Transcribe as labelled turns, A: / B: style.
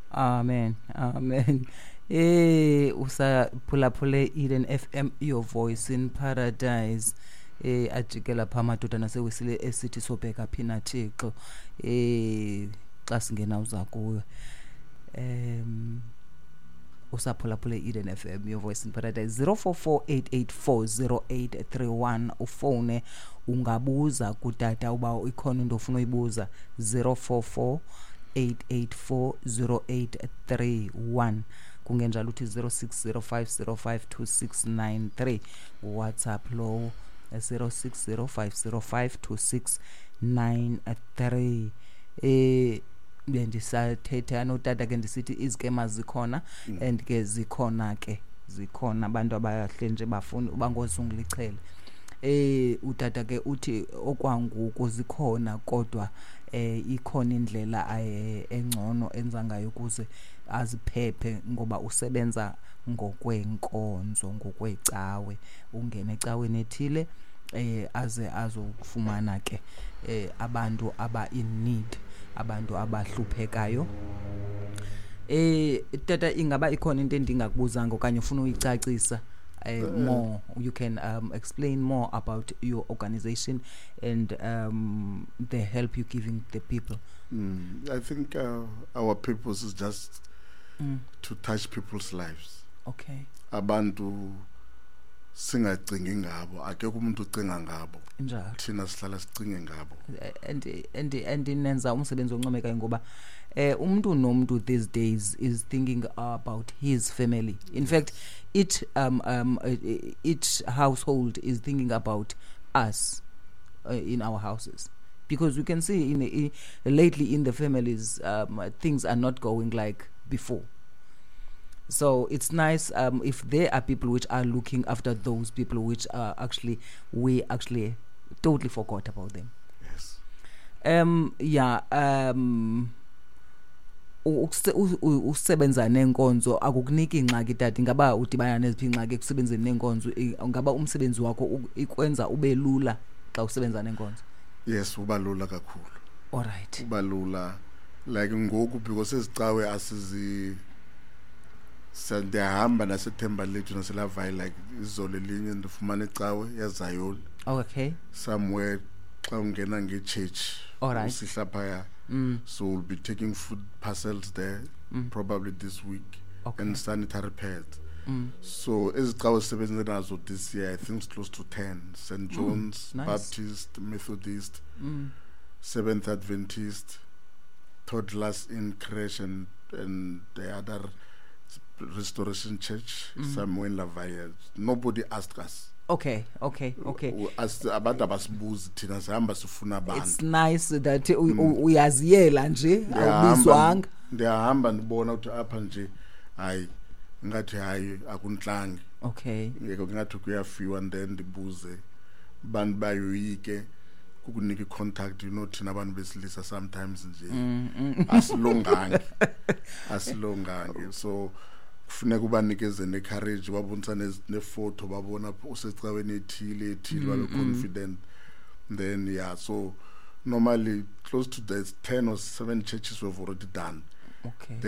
A: Amen. Amen. Usaphulaphule Eden FM, your voice in paradise. Ajikela pha madoda nasewisile esithi sobheka phina Thixo. Xa singena uza kuwe. Usaphulaphule Eden FM, your voice in paradise. 0448840831 ufone ungabuza kutata uba ikhona into ofuna uyibuza. 0448840831 kungenjalo uthi 0605052693 WhatsApp lo 0605052693 bendisathetha notata ke ndisithi izikema zikhona and ke zikhona abantu abahle nje bafuna ubangozungulichele utata ke uthi okwanguko zikhona kodwa ikhona indlela engcono enza ngayo ukuze aziphephe ngoba usebenza ngokwenkonzo ngokwecawe ungene ecaweni ethile aze azofumana ke abantu aba in need abantu abahluphekayo. Tata ingaba ikhona into endingakubuzanga okanye ufuna uyicacisa more, you can explain more about your organization and the help you're giving the people.
B: I think our purpose is just to touch people's lives.
A: Okay.
B: Abantu singacingi ngabo, akekho umuntu ucinga ngabo.
A: Njalo.
B: Thina sihlala sicinge ngabo.
A: And inenza umsebenzi oncomekayo ngoba umuntu nomuntu these days is thinking about his family. In fact, each household is thinking about us in our houses, because we can see lately in the families things are not going like before. So it's nice if there are people which are looking after those people which are we actually totally forgot about them.
B: Yes.
A: Usebenza nenkonzo akukuniki ingxaki tata, ngaba udibana neziphi ingxaki ekusebenzeni nenkonzo, ngaba umsebenzi wakho ikwenza ube lula xa usebenza nenkonzo?
B: Yes, uba lula kakhulu.
A: All right.
B: Uba lula like ngoku because ezicawe asizi sendihamba nasethemba lethu naselavai like izolo elinye ndifumana ecawe yazayoli.
A: Okay.
B: Somewhere xa ungena nge-church.
A: All right.
B: Usihla phaya. So we'll be taking food parcels there probably this week.
A: Okay.
B: And sanitary pads. So ezicawe sebenze nazo this year I think it's close to 10. St. John's,
A: nice.
B: Baptist, Methodist, Seventh Adventist, Toddlers in Creche and the other Restoration Church somewhere in Lavaya. Nobody asked us.
A: Okay.
B: As abantu abasibuzi thina sihamba sifuna abantu.
A: It's nice that uyaziyela nje awubizwanga.
B: Ndiyahamba ndibona ukuthi apha nje hayi ngathi hayi akuntlangi.
A: Okay.
B: Ngeke ngathi kuyafiwa and then ndibuze abantu bayoyike kukunika contact, you know, thina abantu besilisa sometimes nje asilongange so kufuneka ubanikeze ne-courage babonisa ne-photo babona usecaweni ethile babe confident. Then so normally close to the 10 or 7 churches we've already done.
A: Okay.